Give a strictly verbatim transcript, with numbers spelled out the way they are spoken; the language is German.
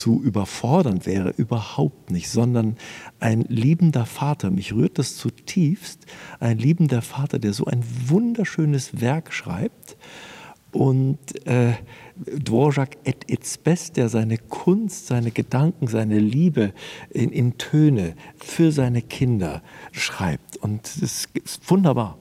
zu überfordernd wäre, überhaupt nicht, sondern ein liebender Vater, mich rührt das zutiefst, ein liebender Vater, der so ein wunderschönes Werk schreibt und äh, Dvorak at its best, der seine Kunst, seine Gedanken, seine Liebe in, in Töne für seine Kinder schreibt und das ist wunderbar.